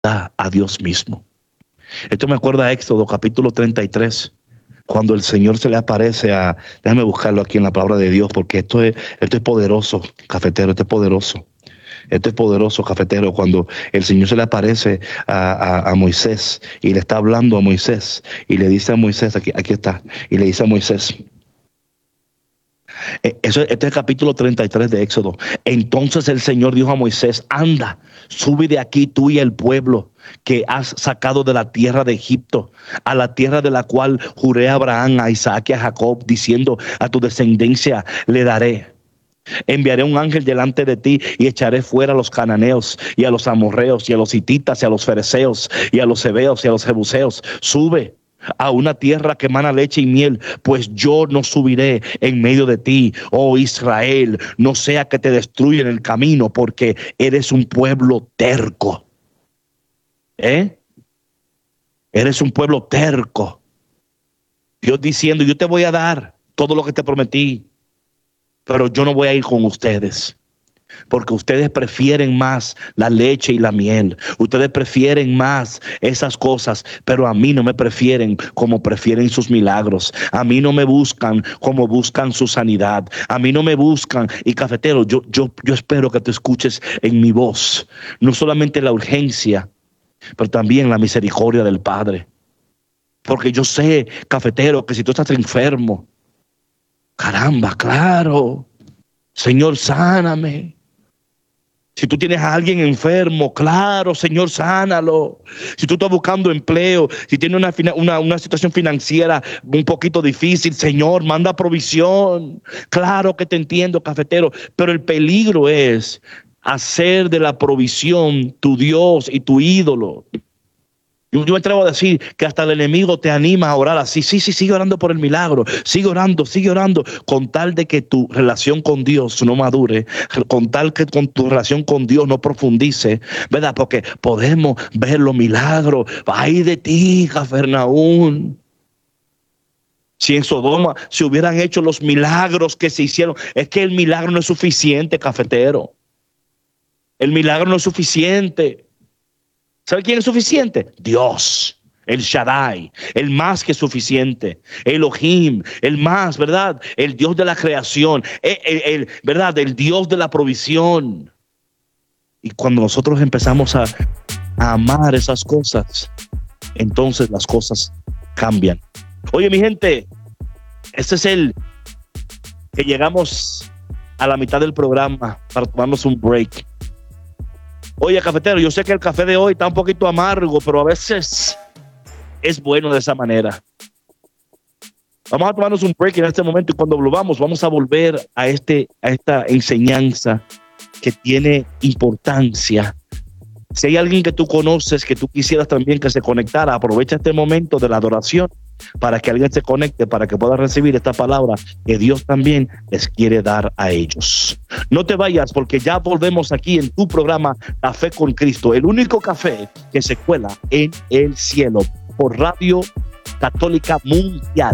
da a Dios mismo. Esto me acuerda a Éxodo capítulo 33, cuando el Señor se le aparece a... Déjame buscarlo aquí en la palabra de Dios, porque esto es poderoso, cafetero, esto es poderoso. Esto es poderoso, cafetero, cuando el Señor se le aparece a Moisés y le está hablando a Moisés y le dice a Moisés, aquí está, y le dice a Moisés, este es el capítulo 33 de Éxodo. Entonces el Señor dijo a Moisés, anda, sube de aquí tú y el pueblo que has sacado de la tierra de Egipto, a la tierra de la cual juré a Abraham, a Isaac y a Jacob, diciendo, a tu descendencia le daré. Enviaré un ángel delante de ti y echaré fuera a los cananeos y a los amorreos y a los hititas y a los fereceos y a los heveos y a los jebuseos. Sube a una tierra que emana leche y miel, pues yo no subiré en medio de ti, oh Israel, no sea que te destruya en el camino, porque eres un pueblo terco. Eres un pueblo terco. Dios diciendo, yo te voy a dar todo lo que te prometí, pero yo no voy a ir con ustedes, porque ustedes prefieren más la leche y la miel. Ustedes prefieren más esas cosas, pero a mí no me prefieren como prefieren sus milagros. A mí no me buscan como buscan su sanidad. A mí no me buscan. Y cafetero, yo espero que tú escuches en mi voz no solamente la urgencia, pero también la misericordia del Padre. Porque yo sé, cafetero, que si tú estás enfermo, caramba, claro, Señor, sáname. Si tú tienes a alguien enfermo, claro, Señor, sánalo. Si tú estás buscando empleo, si tienes una situación financiera un poquito difícil, Señor, manda provisión. Claro que te entiendo, cafetero, pero el peligro es hacer de la provisión tu Dios y tu ídolo. Yo me atrevo a decir que hasta el enemigo te anima a orar así. Sí, sigue orando por el milagro. Sigue orando, con tal de que tu relación con Dios no madure, con tal que con tu relación con Dios no profundice, ¿verdad? Porque podemos ver los milagros. Ay de ti, Cafarnaúm. Si en Sodoma se hubieran hecho los milagros que se hicieron, es que el milagro no es suficiente, cafetero. El milagro no es suficiente. ¿Sabe quién es suficiente? Dios, el Shaddai, el más que suficiente, Elohim, el más, ¿verdad? El Dios de la creación, ¿verdad? El Dios de la provisión. Y cuando nosotros empezamos a amar esas cosas, entonces las cosas cambian. Oye, mi gente, este es que llegamos a la mitad del programa para tomarnos un break. Oye, cafetero, yo sé que el café de hoy está un poquito amargo, pero a veces es bueno de esa manera. Vamos a tomarnos un break en este momento y cuando volvamos vamos a volver a esta enseñanza que tiene importancia. Si hay alguien que tú conoces, que tú quisieras también que se conectara, aprovecha este momento de la adoración para que alguien se conecte, para que pueda recibir esta palabra que Dios también les quiere dar a ellos. No te vayas, porque ya volvemos aquí en tu programa Café con Cristo, el único café que se cuela en el cielo por Radio Católica Mundial.